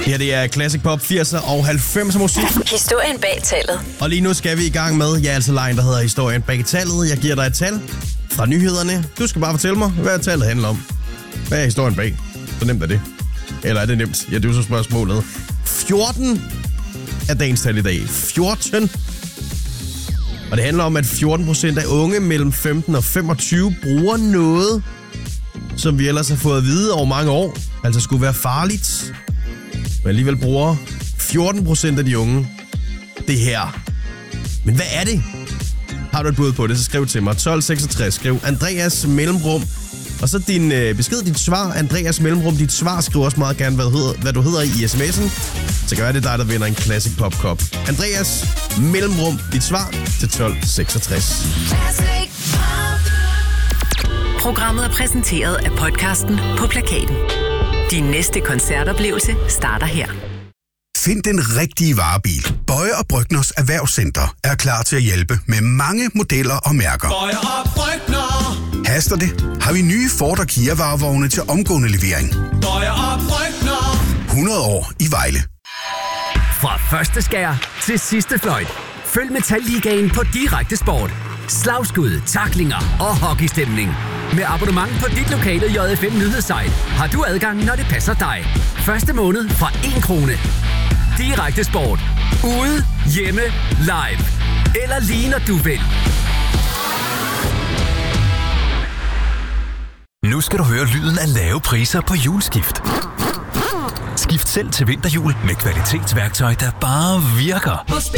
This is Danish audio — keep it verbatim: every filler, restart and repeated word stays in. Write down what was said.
her det er Classic Pop firser og halvfemser musik. Historien bag tallet. Og lige nu skal vi i gang med, ja, altså lejen, der hedder Historien bag tallet. Jeg giver dig et tal fra nyhederne. Du skal bare fortælle mig, hvad tallet handler om. Hvad er historien bag? Så nemt er det. Eller er det nemt? Ja, det er jo så spørgsmålet. fjorten er dagens tal i dag. fjorten. Og det handler om, at fjorten procent af unge mellem femten og femogtyve bruger noget, som vi ellers har fået at vide over mange år, altså skulle være farligt. Men alligevel bruger fjorten procent af de unge det her. Men hvad er det? Har du et bud på det, så skriv til mig. tolv seksogtres, skriv Andreas Mellemrum. Og så din øh, besked, dit svar, Andreas Mellemrum. Dit svar, skriv også meget gerne, hvad du hedder, hvad du hedder i sms'en. Så kan være det dig, der vinder en Classic Pop Cup. Andreas Mellemrum, dit svar til tolv seksogtres. Programmet er præsenteret af podcasten På Plakaten. Din næste koncertoplevelse starter her. Find den rigtige varebil. Bøje og Brygners Erhvervscenter er klar til at hjælpe med mange modeller og mærker. Bøje og Brygner. Haster det? Har vi nye Ford og Kia varevogne til omgående levering. Bøje og Brygner. hundrede år i Vejle. Fra første skær til sidste fløjt. Følg Metalligaen på Direkte Sport. Slagskud, tacklinger og hockeystemning. Med abonnement på dit lokale J F M nyhedssite har du adgang, når det passer dig. Første måned fra en krone. Direkte Sport. Ude, hjemme, live. Eller lige når du vil. Nu skal du høre lyden af lave priser på juleskift. Skift selv til vinterjul med kvalitetsværktøj, der bare virker.